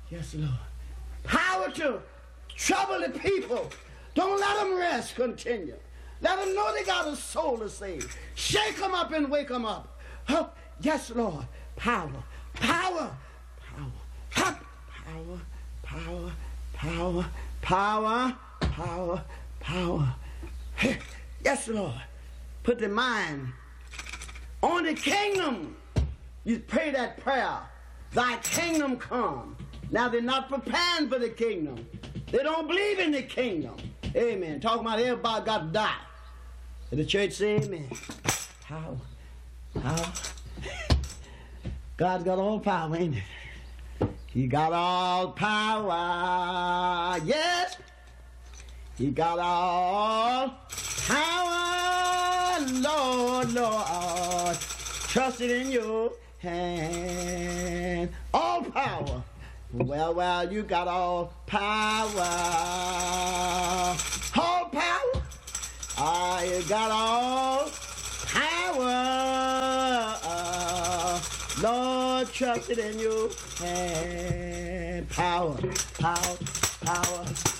Yes, Lord. Power to trouble the people. Don't let them rest. Continue. Let them know they got a soul to save. Shake them up and wake them up. Huh? Yes, Lord. Power. Power. Power. Huh? Power. Power. Power. Power. Power. Power. Yes, Lord. Put the mind on the kingdom. You pray that prayer. Thy kingdom come. Now they're not preparing for the kingdom. They don't believe in the kingdom. Amen. Talking about everybody got to die. Did the church say amen? Power. Power. God's got all power, ain't it? He got all power. Yes. He got all power. Lord, Lord. Trust it in your hand. All power. Well, you got all power. All power. You got all power. Lord, trust it in your hand. Power, power, power,